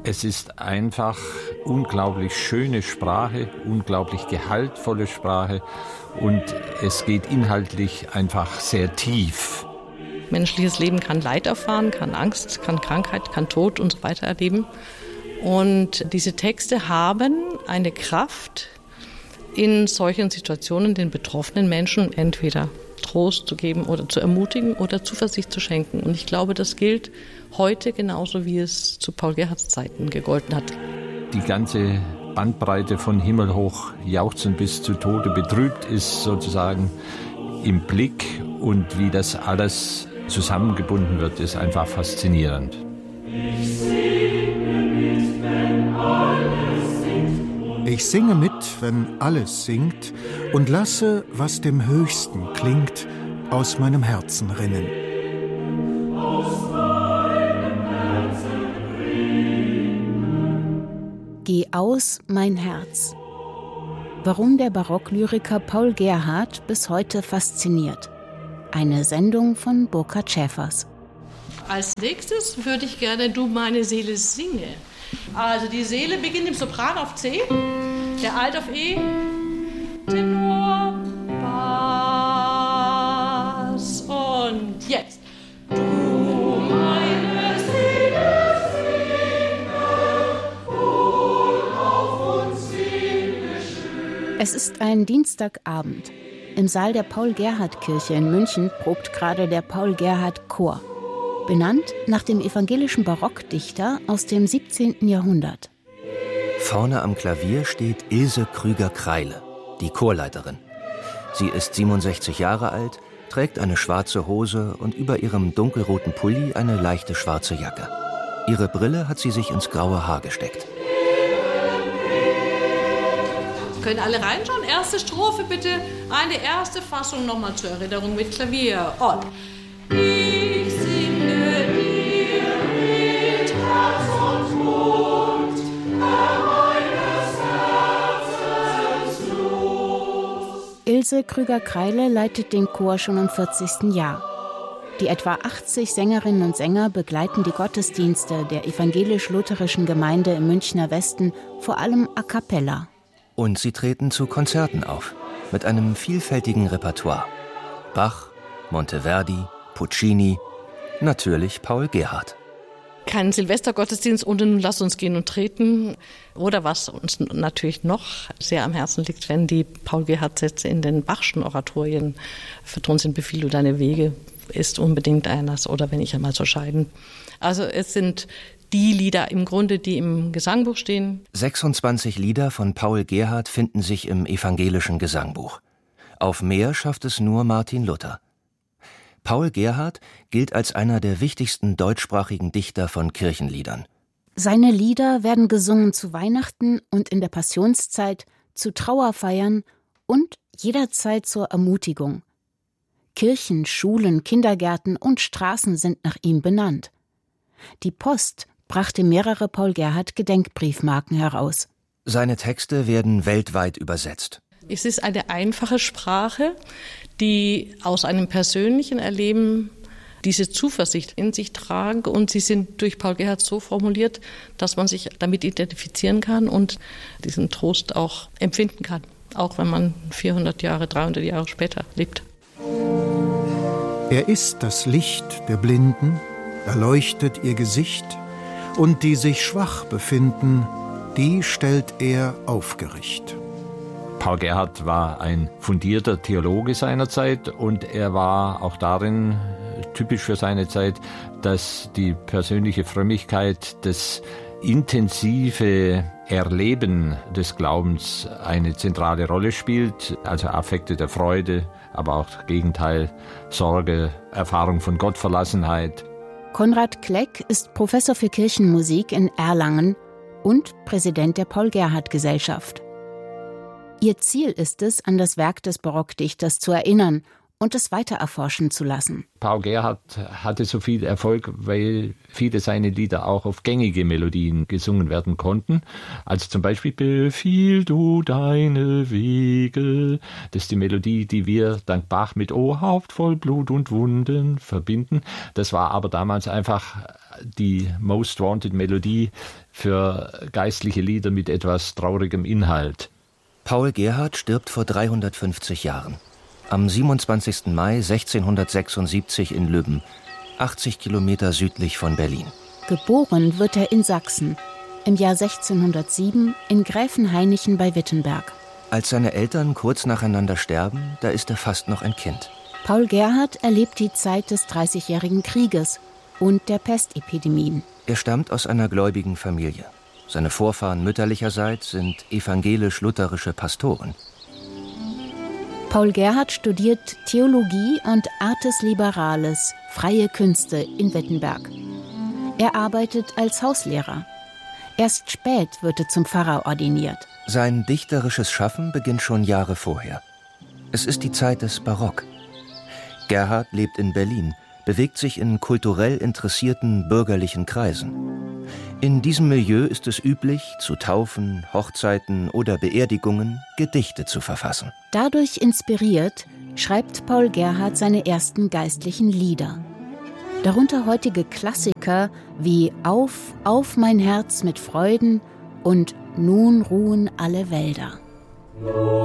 Es ist einfach unglaublich schöne Sprache, unglaublich gehaltvolle Sprache und es geht inhaltlich einfach sehr tief. Menschliches Leben kann Leid erfahren, kann Angst, kann Krankheit, kann Tod und so weiter erleben. Und diese Texte haben eine Kraft, in solchen Situationen den betroffenen Menschen entweder Trost zu geben oder zu ermutigen oder Zuversicht zu schenken. Und ich glaube, das gilt heute genauso, wie es zu Paul Gerhardts Zeiten gegolten hat. Die ganze Bandbreite von himmelhoch jauchzend bis zu Tode betrübt ist sozusagen im Blick und wie das alles zusammengebunden wird, ist einfach faszinierend. Ich singe mit, wenn alles singt und lasse, was dem Höchsten klingt, aus meinem Herzen rinnen. Geh aus, mein Herz. Warum der Barocklyriker Paul Gerhardt bis heute fasziniert. Eine Sendung von Burkhard Schäfers. Als nächstes würde ich gerne Du meine Seele singe. Also die Seele beginnt im Sopran auf C, der Alt auf E, Tenor, Bass und jetzt. Du meine Seele singe, wohl auf uns singe schön. Es ist ein Dienstagabend. Im Saal der Paul-Gerhardt-Kirche in München probt gerade der Paul-Gerhardt-Chor. Benannt nach dem evangelischen Barockdichter aus dem 17. Jahrhundert. Vorne am Klavier steht Ilse Krüger-Kreile, die Chorleiterin. Sie ist 67 Jahre alt, trägt eine schwarze Hose und über ihrem dunkelroten Pulli eine leichte schwarze Jacke. Ihre Brille hat sie sich ins graue Haar gesteckt. Können alle reinschauen? Erste Strophe bitte, eine erste Fassung nochmal zur Erinnerung mit Klavier. Und ich singe dir mit Herz und Mund, meines Herzens Lust. Ilse Krüger-Kreile leitet den Chor schon im 40. Jahr. Die etwa 80 Sängerinnen und Sänger begleiten die Gottesdienste der evangelisch-lutherischen Gemeinde im Münchner Westen vor allem a cappella. Und sie treten zu Konzerten auf, mit einem vielfältigen Repertoire. Bach, Monteverdi, Puccini, natürlich Paul Gerhardt. Kein Silvestergottesdienst ohne Nun lass uns gehen und treten. Oder was uns natürlich noch sehr am Herzen liegt, wenn die Paul Gerhardt-Sätze in den Bachschen Oratorien vertont sind, befiehl du deine Wege, ist unbedingt eines, oder wenn ich einmal so scheiden. Also es sind die Lieder im Grunde, die im Gesangbuch stehen. 26 Lieder von Paul Gerhardt finden sich im evangelischen Gesangbuch. Auf mehr schafft es nur Martin Luther. Paul Gerhardt gilt als einer der wichtigsten deutschsprachigen Dichter von Kirchenliedern. Seine Lieder werden gesungen zu Weihnachten und in der Passionszeit, zu Trauerfeiern und jederzeit zur Ermutigung. Kirchen, Schulen, Kindergärten und Straßen sind nach ihm benannt. Die Post brachte mehrere Paul Gerhardt-Gedenkbriefmarken heraus. Seine Texte werden weltweit übersetzt. Es ist eine einfache Sprache, die aus einem persönlichen Erleben diese Zuversicht in sich tragen. Und sie sind durch Paul Gerhardt so formuliert, dass man sich damit identifizieren kann und diesen Trost auch empfinden kann. Auch wenn man 400 Jahre, 300 Jahre später lebt. Er ist das Licht der Blinden, erleuchtet ihr Gesicht, und die sich schwach befinden, die stellt er aufgericht. Paul Gerhardt war ein fundierter Theologe seiner Zeit und er war auch darin typisch für seine Zeit, dass die persönliche Frömmigkeit, das intensive Erleben des Glaubens eine zentrale Rolle spielt, also Affekte der Freude, aber auch das Gegenteil, Sorge, Erfahrung von Gottverlassenheit. Konrad Kleck ist Professor für Kirchenmusik in Erlangen und Präsident der Paul-Gerhardt-Gesellschaft. Ihr Ziel ist es, an das Werk des Barockdichters zu erinnern und es weiter erforschen zu lassen. Paul Gerhardt hatte so viel Erfolg, weil viele seiner Lieder auch auf gängige Melodien gesungen werden konnten. Also zum Beispiel Befiehl du deine Wege. Das ist die Melodie, die wir dank Bach mit O Haupt voll Blut und Wunden verbinden. Das war aber damals einfach die Most Wanted Melodie für geistliche Lieder mit etwas traurigem Inhalt. Paul Gerhardt stirbt vor 350 Jahren. Am 27. Mai 1676 in Lübben, 80 Kilometer südlich von Berlin. Geboren wird er in Sachsen, im Jahr 1607 in Gräfenhainichen bei Wittenberg. Als seine Eltern kurz nacheinander sterben, da ist er fast noch ein Kind. Paul Gerhardt erlebt die Zeit des Dreißigjährigen Krieges und der Pestepidemien. Er stammt aus einer gläubigen Familie. Seine Vorfahren mütterlicherseits sind evangelisch-lutherische Pastoren. Paul Gerhardt studiert Theologie und Artes Liberales, freie Künste in Wittenberg. Er arbeitet als Hauslehrer. Erst spät wird er zum Pfarrer ordiniert. Sein dichterisches Schaffen beginnt schon Jahre vorher. Es ist die Zeit des Barock. Gerhardt lebt in Berlin, bewegt sich in kulturell interessierten bürgerlichen Kreisen. In diesem Milieu ist es üblich, zu Taufen, Hochzeiten oder Beerdigungen Gedichte zu verfassen. Dadurch inspiriert, schreibt Paul Gerhardt seine ersten geistlichen Lieder. Darunter heutige Klassiker wie Auf mein Herz mit Freuden und Nun ruhen alle Wälder.